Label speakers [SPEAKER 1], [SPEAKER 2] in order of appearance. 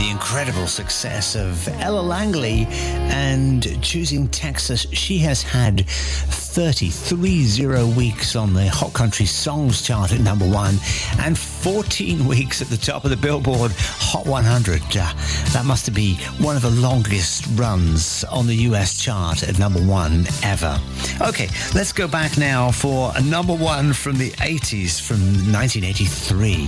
[SPEAKER 1] the incredible success of Ella Langley and Choosing Texas. She has had 33 weeks on the Hot Country Songs chart at number one and 14 weeks at the top of the Billboard Hot 100. That must be one of the longest runs on the US chart at number one ever. Okay, let's go back now for a number one from the 80s, from 1983.